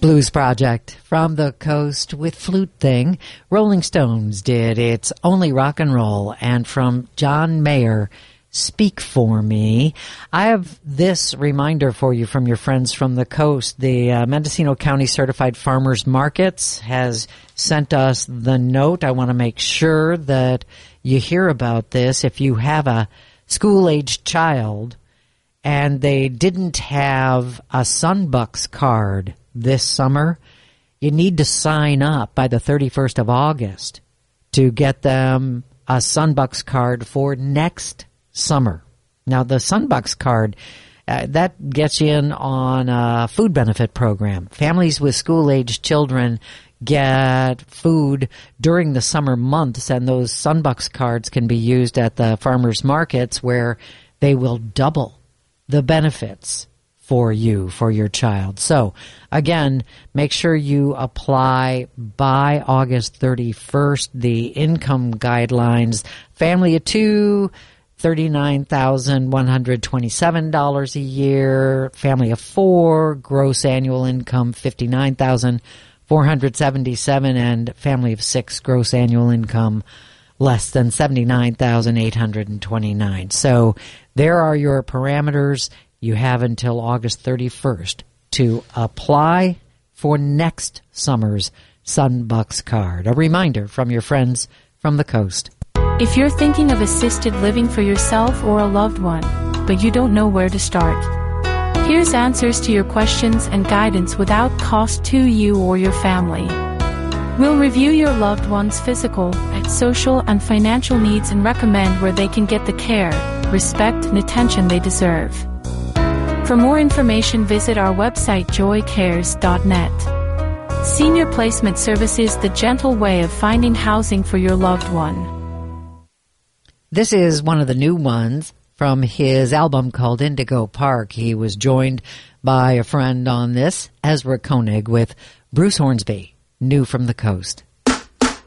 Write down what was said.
Blues Project from the coast with Flute Thing. Rolling Stones did It's Only Rock and Roll. And from John Mayer, Speak For Me. I have this reminder for you from your friends from the coast. The Mendocino County Certified Farmers Markets has sent us the note. I want to make sure that you hear about this. If you have a school-aged child and they didn't have a Sunbucks card this summer, you need to sign up by the 31st of August to get them a Sunbucks card for next summer. Now, the Sunbucks card, that gets you in on a food benefit program. Families with school-aged children get food during the summer months, and those Sunbucks cards can be used at the farmers markets where they will double the benefits for you, for your child. So, again, make sure you apply by August 31st. The income guidelines, family of two, $39,127 a year. Family of four, gross annual income, $59,477, and family of six, gross annual income less than $79,829. So there are your parameters. You have until August 31st to apply for next summer's Sunbucks card. A reminder from your friends from the coast. If you're thinking of assisted living for yourself or a loved one, but you don't know where to start, here's answers to your questions and guidance without cost to you or your family. We'll review your loved one's physical, social, and financial needs and recommend where they can get the care, respect, and attention they deserve. For more information, visit our website joycares.net. Senior Placement Services, the gentle way of finding housing for your loved one. This is one of the new ones from his album called Indigo Park. He was joined by a friend on this, Ezra Koenig, with Bruce Hornsby, new from the coast.